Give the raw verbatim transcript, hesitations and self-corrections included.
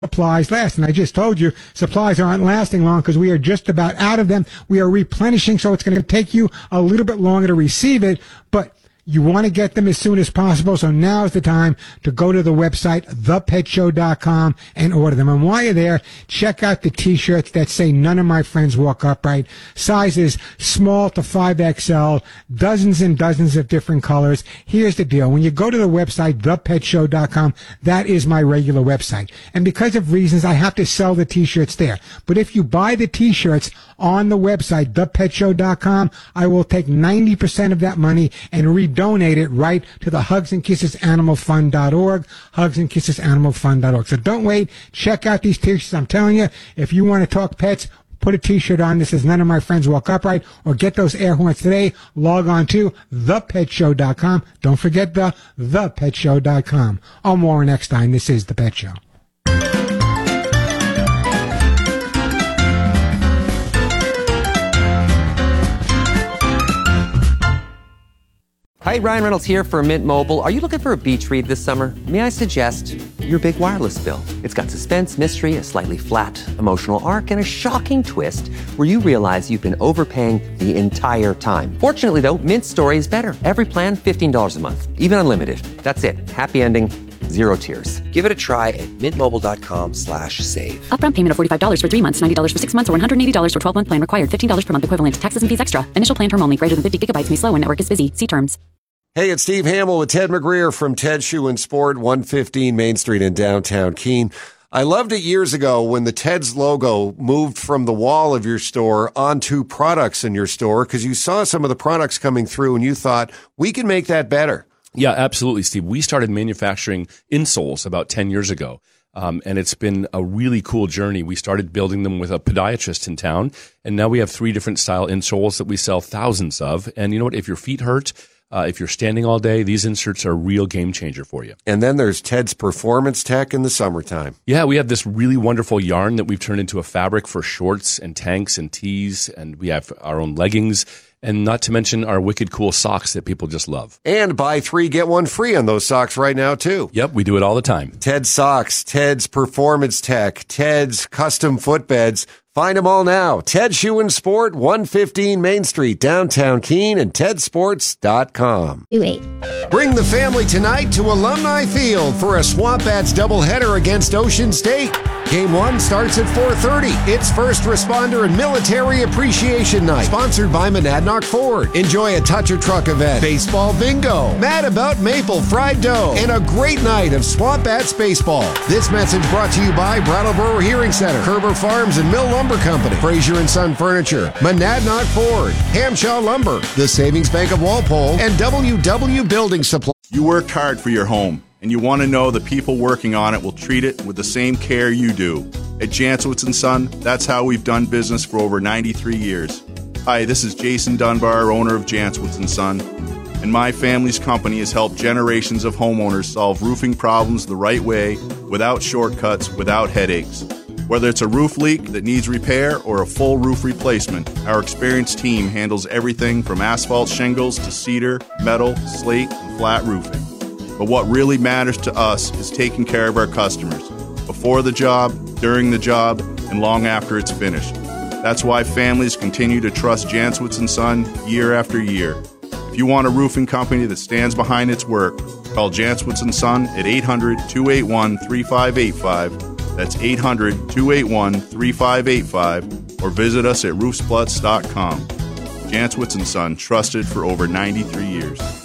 supplies last. And I just told you supplies aren't lasting long because we are just about out of them. We are replenishing, so it's going to take you a little bit longer to receive it, but you want to get them as soon as possible, so now is the time to go to the website, the pet show dot com, and order them. And while you're there, check out the T-shirts that say "None of my friends walk upright." Sizes small to five X L, dozens and dozens of different colors. Here's the deal. When you go to the website, the pet show dot com, that is my regular website. And because of reasons, I have to sell the T-shirts there. But if you buy the T-shirts on the website, the pet show dot com, I will take ninety percent of that money and re donate it right to the Hugs and Kisses Animal Fund dot org, Hugs and Kisses Animal Fund dot org. So don't wait. Check out these T-shirts. I'm telling you, if you want to talk pets, put a T-shirt on that says "None of my friends walk upright," or get those air horns today. Log on to the pet show dot com. Don't forget the the pet show dot com. I'm Warren Eckstein. This is The Pet Show. Hi, Ryan Reynolds here for Mint Mobile. Are you looking for a beach read this summer? May I suggest your big wireless bill? It's got suspense, mystery, a slightly flat emotional arc, and a shocking twist where you realize you've been overpaying the entire time. Fortunately, though, Mint's story is better. Every plan, fifteen dollars a month, even unlimited. That's it. Happy ending. Zero tears. Give it a try at mintmobile.com slash save. Upfront payment of forty-five dollars for three months, ninety dollars for six months, or one hundred eighty dollars for twelve-month plan required. fifteen dollars per month equivalent. Taxes and fees extra. Initial plan term only. Greater than fifty gigabytes may slow when network is busy. See terms. Hey, it's Steve Hamill with Ted McGreer from Ted Shoe and Sport, one fifteen Main Street in downtown Keene. I loved it years ago when the Ted's logo moved from the wall of your store onto products in your store because you saw some of the products coming through and you thought, we can make that better. Yeah, absolutely, Steve. We started manufacturing insoles about ten years ago, um, and it's been a really cool journey. We started building them with a podiatrist in town, and now we have three different style insoles that we sell thousands of. And you know what? If your feet hurt, Uh, if you're standing all day, these inserts are a real game changer for you. And then there's Ted's Performance Tech in the summertime. Yeah, we have this really wonderful yarn that we've turned into a fabric for shorts and tanks and tees, and we have our own leggings, and not to mention our wicked cool socks that people just love. And buy three, get one free on those socks right now, too. Yep, we do it all the time. Ted's Socks, Ted's Performance Tech, Ted's Custom Footbeds. Find them all now. Ted Shoe and Sport, one fifteen Main Street, downtown Keene, and ted sports dot com. Wait. Bring the family tonight to Alumni Field for a Swamp Bats doubleheader against Ocean State. Game one starts at four thirty. It's First Responder and Military Appreciation Night, sponsored by Monadnock Ford. Enjoy a Toucher Truck event, baseball bingo, Mad About Maple fried dough, and a great night of Swamp Bats baseball. This message brought to you by Brattleboro Hearing Center, Kerber Farms and Mill Lumber Company, Frazier and Son Furniture, Monadnock Ford, Hamshaw Lumber, the Savings Bank of Walpole, and W W Building Supply. You worked hard for your home, and you want to know the people working on it will treat it with the same care you do. At Jantzowitz and Son, that's how we've done business for over ninety-three years. Hi, this is Jason Dunbar, owner of Jantzowitz and Son, and my family's company has helped generations of homeowners solve roofing problems the right way, without shortcuts, without headaches. Whether it's a roof leak that needs repair or a full roof replacement, our experienced team handles everything from asphalt shingles to cedar, metal, slate, and flat roofing. But what really matters to us is taking care of our customers, before the job, during the job, and long after it's finished. That's why families continue to trust Jantzowitz and Son year after year. If you want a roofing company that stands behind its work, call Jantzowitz and Son at eight hundred, two eight one, three five eight five. That's eight hundred, two eight one, three five eight five, or visit us at roofspluts dot com. Jantzowitz and Son, trusted for over ninety-three years.